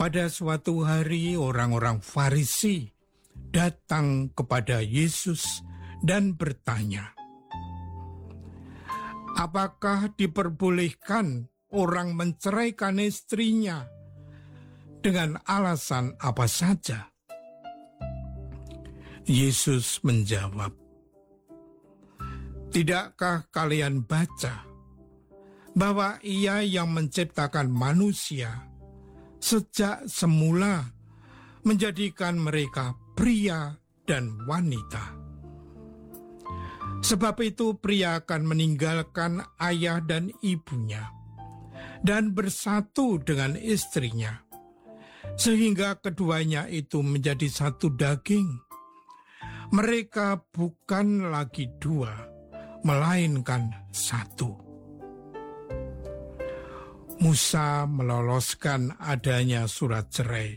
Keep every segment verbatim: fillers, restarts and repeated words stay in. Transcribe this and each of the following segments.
Pada suatu hari orang-orang Farisi datang kepada Yesus dan bertanya, "Apakah diperbolehkan orang menceraikan istrinya dengan alasan apa saja?" Yesus menjawab, "Tidakkah kalian baca bahwa Ia yang menciptakan manusia sejak semula menjadikan mereka pria dan wanita? Sebab itu pria akan meninggalkan ayah dan ibunya dan bersatu dengan istrinya, sehingga keduanya itu menjadi satu daging. Mereka bukan lagi dua, melainkan satu." Musa meloloskan adanya surat cerai.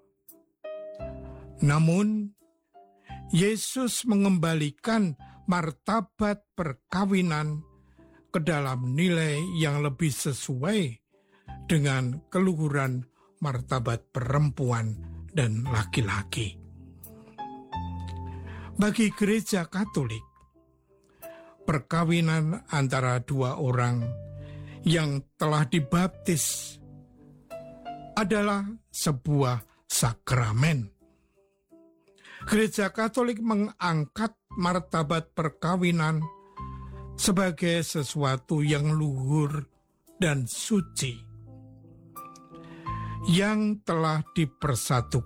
Namun, Yesus mengembalikan martabat perkawinan ke dalam nilai yang lebih sesuai dengan keluhuran martabat perempuan dan laki-laki. Bagi Gereja Katolik, perkawinan antara dua orang yang telah dibaptis adalah sebuah sakramen. Gereja Katolik mengangkat martabat perkawinan sebagai sesuatu yang luhur dan suci, yang telah dipersatukan